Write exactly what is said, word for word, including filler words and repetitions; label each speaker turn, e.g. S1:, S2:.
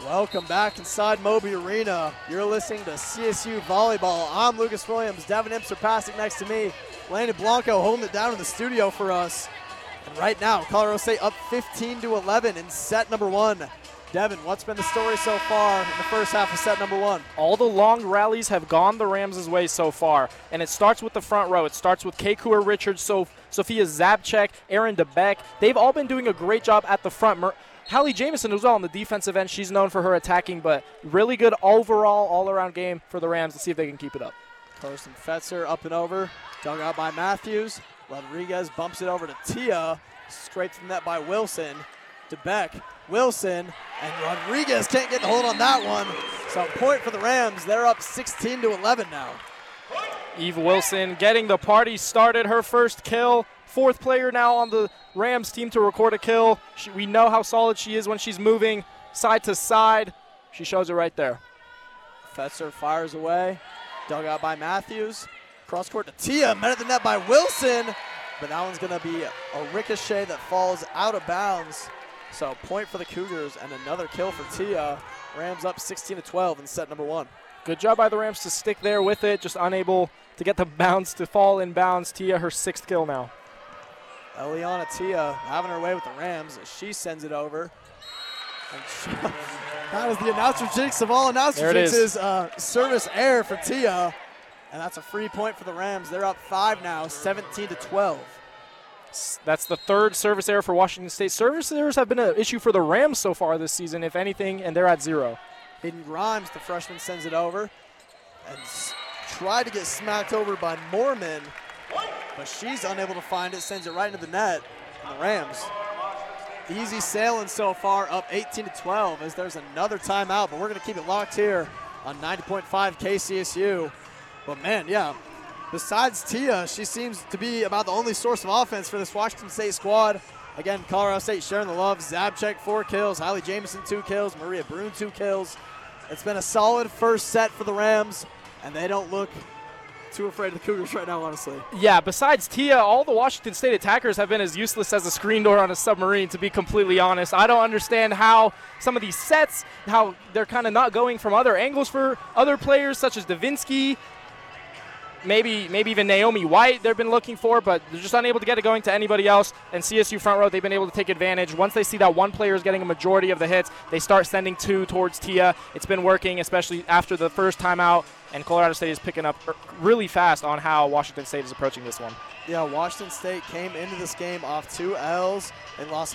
S1: Welcome back inside Moby Arena. You're listening to C S U Volleyball. I'm Lucas Williams. Devin Imser passing next to me. Landon Blanco holding it down in the studio for us. And right now, Colorado State up fifteen to eleven in set number one. Devin, what's been the story so far in the first half of set number one?
S2: All the long rallies have gone the Rams' way so far, and it starts with the front row. It starts with Keikua Richards, so Sophia Zabchek, Aaron DeBeck. They've all been doing a great job at the front. Mer- Hallie Jamison as well on the defensive end. She's known for her attacking, but really good overall, all-around game for the Rams. Let's see if they can keep it up.
S1: Carson Fetzer up and over, dug out by Matthews. Rodriguez bumps it over to Tia, scraped the net by Wilson. DeBeck, Wilson, and Rodriguez can't get the hold on that one. So point for the Rams. They're up sixteen to eleven now.
S2: Eve Wilson getting the party started, her first kill. Fourth player now on the Rams team to record a kill. She, we know how solid she is when she's moving side to side. She shows it right there.
S1: Fetzer fires away, dug out by Matthews. Cross court to Tia, met at the net by Wilson, but that one's gonna be a ricochet that falls out of bounds. So point for the Cougars and another kill for Tia. Rams up sixteen to twelve in set number one.
S2: Good job by the Rams to stick there with it, just unable to get the bounce to fall in bounds. Tia, her sixth kill now.
S1: Eliana Tia having her way with the Rams as she sends it over. And she, that is the announcer jinx of all announcer jinxes. Uh, service error for Tia. And that's a free point for the Rams. They're up five now, seventeen to twelve.
S2: That's the third service error for Washington State. Service errors have been an issue for the Rams so far this season, if anything, and they're at zero.
S1: Hayden Grimes, the freshman, sends it over. And s- tried to get smacked over by Mormon, but she's unable to find it, sends it right into the net. And the Rams, easy sailing so far, up eighteen to twelve as there's another timeout, but we're going to keep it locked here on ninety point five K C S U. But man, yeah, besides Tia, she seems to be about the only source of offense for this Washington State squad. Again, Colorado State sharing the love. Zabchek, four kills. Hallie Jamison, two kills. Maria Brune, two kills. It's been a solid first set for the Rams, and they don't look too afraid of the Cougars right now, honestly.
S2: Yeah, besides Tia, all the Washington State attackers have been as useless as a screen door on a submarine, to be completely honest. I don't understand how some of these sets, how they're kind of not going from other angles for other players, such as Davinsky, Maybe maybe even Naomi White they've been looking for, but they're just unable to get it going to anybody else. And C S U front row, they've been able to take advantage. Once they see that one player is getting a majority of the hits, they start sending two towards Tia. It's been working, especially after the first timeout, and Colorado State is picking up really fast on how Washington State is approaching this one.
S1: Yeah, Washington State came into this game off two L's. They lost